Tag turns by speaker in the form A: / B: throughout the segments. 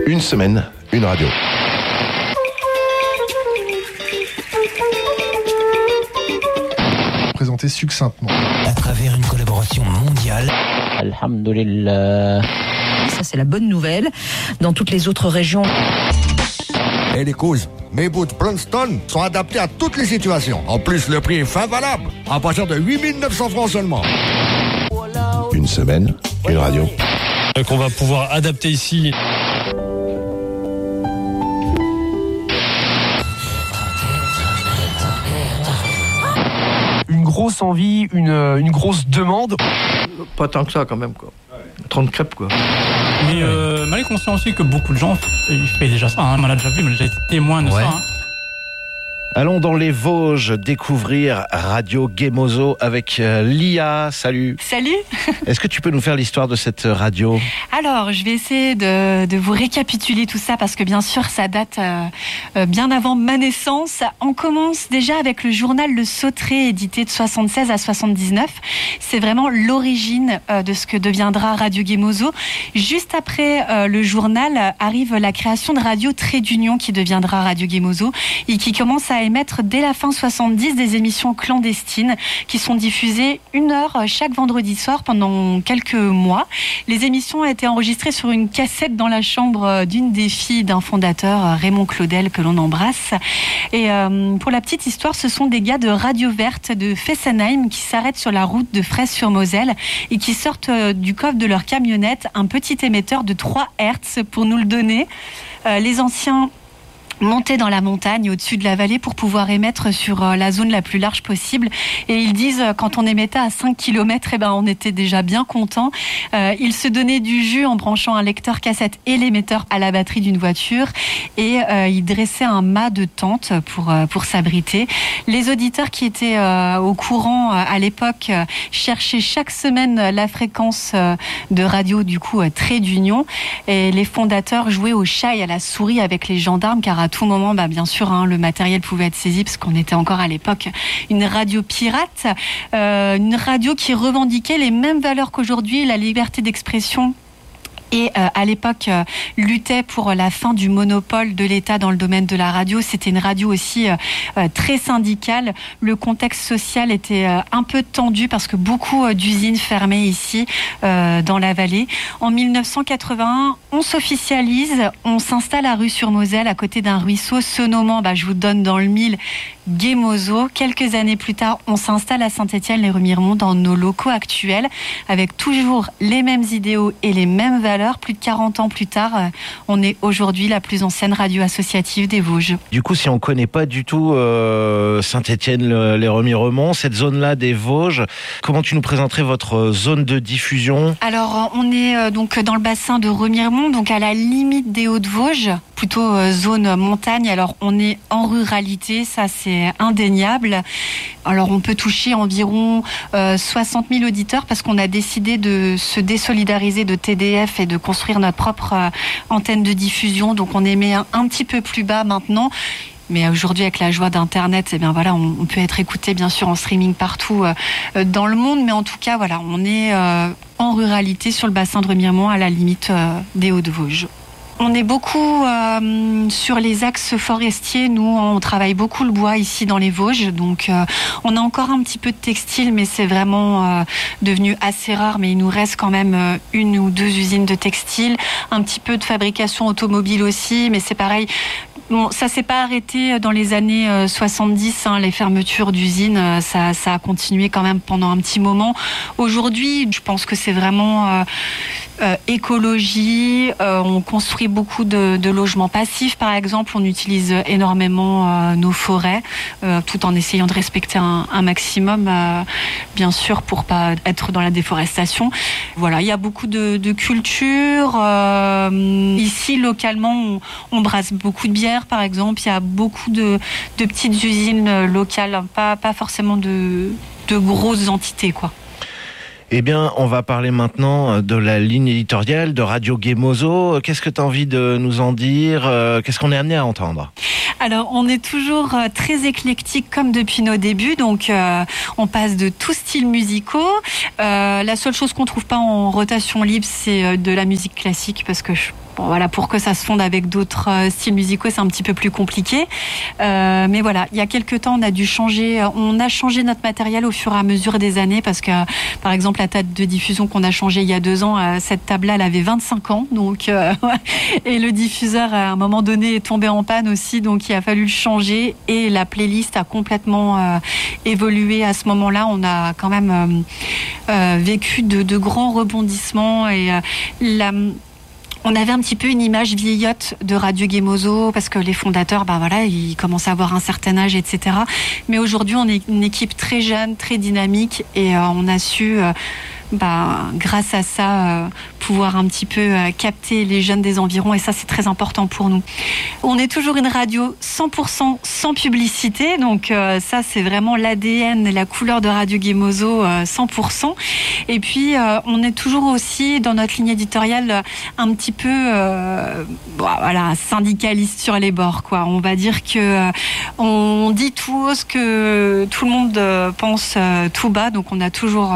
A: Une semaine, une radio.
B: Présenter succinctement.
C: À travers une collaboration mondiale.
D: Alhamdulillah.
E: Ça, c'est la bonne nouvelle. Dans toutes les autres régions.
F: Et les causes, mes boots Princeton sont adaptés à toutes les situations. En plus, le prix est fin valable. À partir de 8 900 francs seulement.
A: Une semaine, une radio.
G: Qu'on va pouvoir adapter ici.
H: Une grosse envie, une grosse demande.
I: Pas tant que ça quand même quoi. 30 crêpes quoi.
J: Mais mal est conscient aussi que beaucoup de gens ils font déjà ça. On l'a déjà vu, on a déjà été témoin de ça.
K: Allons dans les Vosges découvrir Radio Gemozo avec Lia. Salut.
L: Salut.
K: Est-ce que tu peux nous faire l'histoire de cette radio ?
L: Alors, je vais essayer de vous récapituler tout ça parce que bien sûr, ça date bien avant ma naissance. On commence déjà avec le journal Le Sauteré, édité de 76 à 79. C'est vraiment l'origine de ce que deviendra Radio Gemozo. Juste après le journal arrive la création de Radio Trait d'Union qui deviendra Radio Gemozo et qui commence à émettre dès la fin 70 des émissions clandestines qui sont diffusées 1 heure chaque vendredi soir pendant quelques mois. Les émissions ont été enregistrées sur une cassette dans la chambre d'une des filles d'un fondateur, Raymond Claudel, que l'on embrasse. Et pour la petite histoire, ce sont des gars de Radio Verte de Fessenheim qui s'arrêtent sur la route de Fraisse-sur-Moselle et qui sortent du coffre de leur camionnette un petit émetteur de 3 Hertz pour nous le donner. Les anciens monter dans la montagne au-dessus de la vallée pour pouvoir émettre sur la zone la plus large possible. Et ils disent, quand on émettait à 5 km, on était déjà bien content. Ils se donnaient du jus en branchant un lecteur cassette et l'émetteur à la batterie d'une voiture. Et ils dressaient un mât de tente pour s'abriter. Les auditeurs qui étaient au courant à l'époque cherchaient chaque semaine la fréquence de radio, du coup, Trait d'Union. Et les fondateurs jouaient au chat et à la souris avec les gendarmes, car à tout moment, bien sûr, le matériel pouvait être saisi parce qu'on était encore à l'époque une radio pirate, une radio qui revendiquait les mêmes valeurs qu'aujourd'hui, la liberté d'expression. Et à l'époque, luttait pour la fin du monopole de l'État dans le domaine de la radio. C'était une radio aussi très syndicale. Le contexte social était un peu tendu parce que beaucoup d'usines fermaient ici, dans la vallée. En 1981, on s'officialise, on s'installe à Rue-sur-Moselle, à côté d'un ruisseau se nommant, je vous donne dans le mille, Gemozo. Quelques années plus tard, on s'installe à Saint-Étienne-les-Remiremont dans nos locaux actuels, avec toujours les mêmes idéaux et les mêmes valeurs. Plus de 40 ans plus tard, on est aujourd'hui la plus ancienne radio associative des Vosges.
K: Du coup, si on ne connaît pas du tout Saint-Étienne-les-Remiremont, cette zone-là des Vosges, comment tu nous présenterais votre zone de diffusion ?
L: Alors, on est donc dans le bassin de Remiremont, donc à la limite des Hauts-de-Vosges, plutôt zone montagne. Alors, on est en ruralité, ça c'est indéniable. Alors, on peut toucher environ 60 000 auditeurs parce qu'on a décidé de se désolidariser de TDF et de construire notre propre antenne de diffusion. Donc, on émet un petit peu plus bas maintenant. Mais aujourd'hui, avec la joie d'Internet, on peut être écouté, bien sûr, en streaming partout dans le monde. Mais en tout cas, on est en ruralité sur le bassin de Remiremont, à la limite des Hauts-de-Vosges. On est beaucoup sur les axes forestiers. Nous, on travaille beaucoup le bois ici dans les Vosges. Donc, on a encore un petit peu de textile, mais c'est vraiment devenu assez rare. Mais il nous reste quand même 1 ou 2 usines de textile. Un petit peu de fabrication automobile aussi. Mais c'est pareil. Bon, ça s'est pas arrêté dans les années 70, les fermetures d'usines, ça a continué quand même pendant un petit moment. Aujourd'hui, je pense que c'est vraiment écologie. On construit beaucoup de logements passifs, par exemple. On utilise énormément nos forêts, tout en essayant de respecter un maximum, bien sûr, pour pas être dans la déforestation. Voilà, il y a beaucoup de culture. Ici, localement, on brasse beaucoup de bière, par exemple. Il y a beaucoup de petites usines locales, pas forcément de grosses entités, quoi.
K: Eh bien, on va parler maintenant de la ligne éditoriale de Radio Gemozo. Qu'est-ce que tu as envie de nous en dire ? Qu'est-ce qu'on est amené à entendre ?
L: Alors, on est toujours très éclectique comme depuis nos débuts. Donc, on passe de tous styles musicaux. La seule chose qu'on trouve pas en rotation libre, c'est de la musique classique parce que Bon, voilà, pour que ça se fonde avec d'autres styles musicaux, c'est un petit peu plus compliqué. Mais voilà, il y a quelques temps, on a changé notre matériel au fur et à mesure des années parce que, par exemple, la table de diffusion qu'on a changée il y a 2 ans, cette table-là, elle avait 25 ans. Donc, et le diffuseur, à un moment donné, est tombé en panne aussi. Donc, il a fallu le changer. Et la playlist a complètement évolué à ce moment-là. On a quand même vécu de grands rebondissements et on avait un petit peu une image vieillotte de Radio Gemozo parce que les fondateurs, ils commençaient à avoir un certain âge, etc. Mais aujourd'hui, on est une équipe très jeune, très dynamique et on a su, grâce à ça, pouvoir un petit peu capter les jeunes des environs et ça, c'est très important pour nous. On est toujours une radio 100% sans publicité, donc ça, c'est vraiment l'ADN et la couleur de Radio Gemozo 100%. Et puis, on est toujours aussi dans notre ligne éditoriale un petit peu syndicaliste sur les bords, quoi. On va dire que on dit tout haut ce que tout le monde pense tout bas, donc on a toujours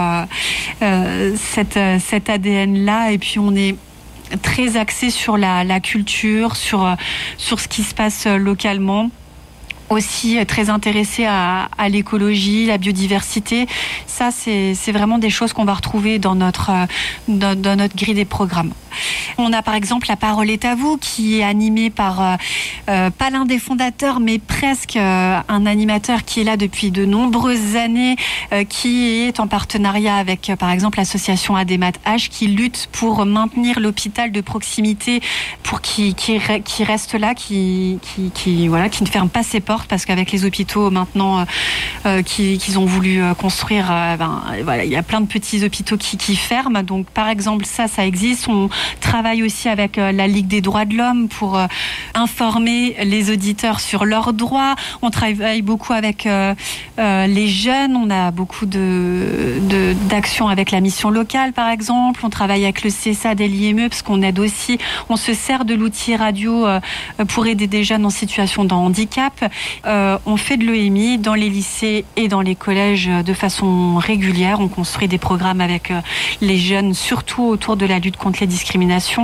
L: cet ADN-là et puis on est très axé sur la culture, sur ce qui se passe localement. Aussi très intéressé à l'écologie, la biodiversité. Ça, c'est vraiment des choses qu'on va retrouver dans notre grille des programmes. On a par exemple La Parole est à vous, qui est animée par pas l'un des fondateurs, mais presque un animateur qui est là depuis de nombreuses années, qui est en partenariat avec par exemple l'association ADMAT H, qui lutte pour maintenir l'hôpital de proximité, pour qui reste là, qui ne ferme pas ses portes, parce qu'avec les hôpitaux maintenant qu'ils ont voulu construire, il y a plein de petits hôpitaux qui ferment. Donc par exemple ça existe. On travaille aussi avec la Ligue des droits de l'homme pour informer les auditeurs sur leurs droits. On travaille beaucoup avec les jeunes. On a beaucoup d'actions avec la mission locale, par exemple. On travaille avec le CSA et l'IME parce qu'on aide aussi. On se sert de l'outil radio pour aider des jeunes en situation de handicap. On fait de l'EMI dans les lycées et dans les collèges de façon régulière. On construit des programmes avec les jeunes, surtout autour de la lutte contre les discriminations.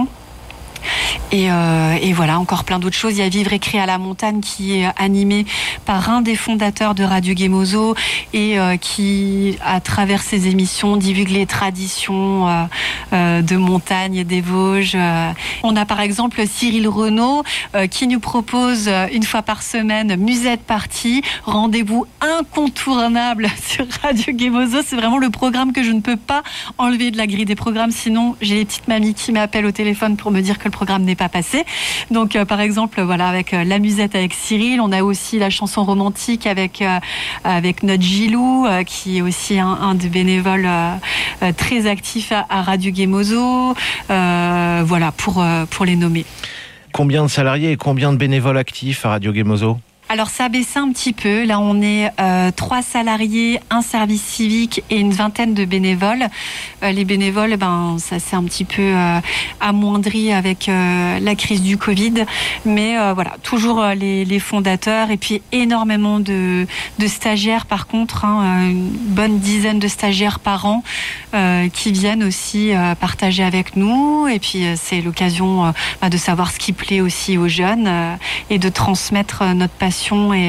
L: Et voilà, encore plein d'autres choses. Il y a Vivre et créer à la montagne qui est animé par un des fondateurs de Radio Gemozo et qui, à travers ses émissions, divulgue les traditions de montagne et des Vosges. On a par exemple Cyril Renaud qui nous propose une fois par semaine Musette Party, rendez-vous incontournable sur Radio Gemozo. C'est vraiment le programme que je ne peux pas enlever de la grille des programmes, sinon j'ai les petites mamies qui m'appellent au téléphone pour me dire que le programme n'est pas passé. Donc par exemple avec la musette avec Cyril, on a aussi la chanson romantique avec notre Gilou qui est aussi un des bénévoles très actifs à Radio Gemozo. Voilà pour les nommer.
K: Combien de salariés et combien de bénévoles actifs à Radio Gemozo ?
L: Alors ça a baissé un petit peu. Là, on est 3 salariés, un service civique et une vingtaine de bénévoles. Les bénévoles, ça s'est un petit peu amoindri avec la crise du Covid. Mais voilà, toujours les fondateurs et puis énormément de stagiaires par contre, une bonne dizaine de stagiaires par an qui viennent aussi partager avec nous. Et puis c'est l'occasion de savoir ce qui plaît aussi aux jeunes et de transmettre notre passion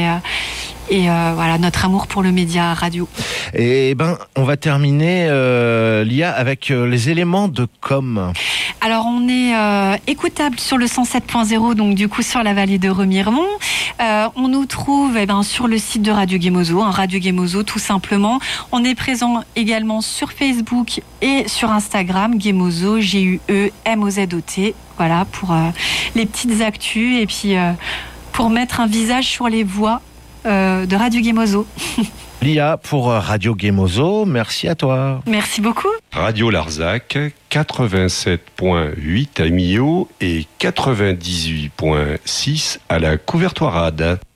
L: et voilà notre amour pour le média radio.
K: Et on va terminer Lia avec les éléments de com.
L: Alors on est écoutable sur le 107.0, donc du coup sur la vallée de Remiremont. On nous trouve sur le site de Radio Gemozo, Radio Gemozo tout simplement. On est présent également sur Facebook et sur Instagram, Gemozo, GUEMOZOT. Voilà pour les petites actus et puis pour mettre un visage sur les voix de Radio Gemozo.
K: Lia pour Radio Gemozo, merci à toi.
L: Merci beaucoup.
A: Radio Larzac, 87.8 à Millau et 98.6 à la Couvertoirade.